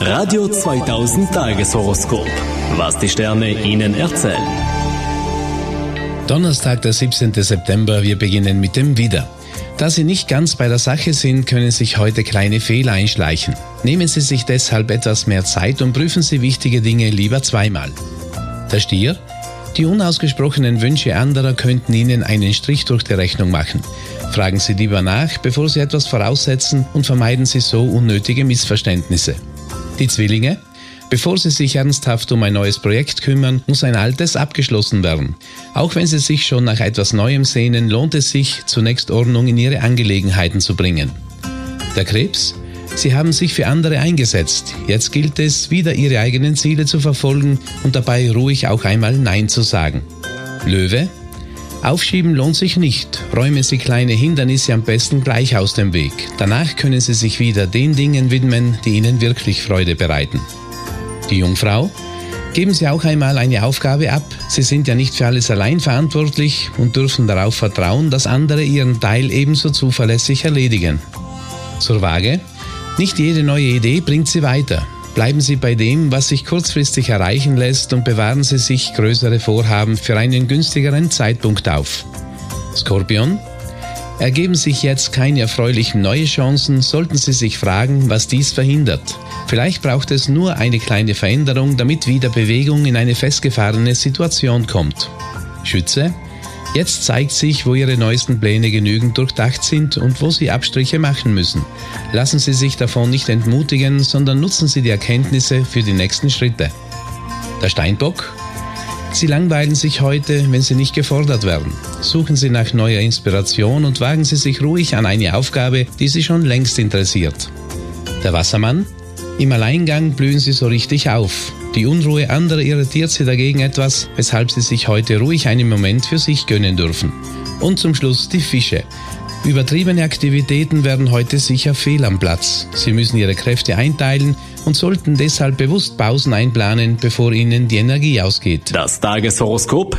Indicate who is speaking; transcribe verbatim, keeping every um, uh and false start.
Speaker 1: Radio zweitausend Tageshoroskop. Was die Sterne Ihnen erzählen.
Speaker 2: Donnerstag, der siebzehnten September, wir beginnen mit dem Widder. Da Sie nicht ganz bei der Sache sind, können sich heute kleine Fehler einschleichen. Nehmen Sie sich deshalb etwas mehr Zeit und prüfen Sie wichtige Dinge lieber zweimal. Der Stier: Die unausgesprochenen Wünsche anderer könnten Ihnen einen Strich durch die Rechnung machen. Fragen Sie lieber nach, bevor Sie etwas voraussetzen, und vermeiden Sie so unnötige Missverständnisse. Die Zwillinge: Bevor Sie sich ernsthaft um ein neues Projekt kümmern, muss ein altes abgeschlossen werden. Auch wenn Sie sich schon nach etwas Neuem sehnen, lohnt es sich, zunächst Ordnung in Ihre Angelegenheiten zu bringen. Der Krebs: Sie haben sich für andere eingesetzt. Jetzt gilt es, wieder Ihre eigenen Ziele zu verfolgen und dabei ruhig auch einmal Nein zu sagen. Löwe: Aufschieben lohnt sich nicht. Räumen Sie kleine Hindernisse am besten gleich aus dem Weg. Danach können Sie sich wieder den Dingen widmen, die Ihnen wirklich Freude bereiten. Die Jungfrau: Geben Sie auch einmal eine Aufgabe ab. Sie sind ja nicht für alles allein verantwortlich und dürfen darauf vertrauen, dass andere ihren Teil ebenso zuverlässig erledigen. Zur Waage: Nicht jede neue Idee bringt Sie weiter. Bleiben Sie bei dem, was sich kurzfristig erreichen lässt, und bewahren Sie sich größere Vorhaben für einen günstigeren Zeitpunkt auf. Skorpion: Ergeben sich jetzt keine erfreulichen neue Chancen, sollten Sie sich fragen, was dies verhindert. Vielleicht braucht es nur eine kleine Veränderung, damit wieder Bewegung in eine festgefahrene Situation kommt. Schütze: Jetzt zeigt sich, wo Ihre neuesten Pläne genügend durchdacht sind und wo Sie Abstriche machen müssen. Lassen Sie sich davon nicht entmutigen, sondern nutzen Sie die Erkenntnisse für die nächsten Schritte. Der Steinbock: Sie langweilen sich heute, wenn Sie nicht gefordert werden. Suchen Sie nach neuer Inspiration und wagen Sie sich ruhig an eine Aufgabe, die Sie schon längst interessiert. Der Wassermann: Im Alleingang blühen Sie so richtig auf. Die Unruhe anderer irritiert Sie dagegen etwas, weshalb Sie sich heute ruhig einen Moment für sich gönnen dürfen. Und zum Schluss die Fische. Übertriebene Aktivitäten werden heute sicher fehl am Platz. Sie müssen Ihre Kräfte einteilen und sollten deshalb bewusst Pausen einplanen, bevor Ihnen die Energie ausgeht.
Speaker 1: Das Tageshoroskop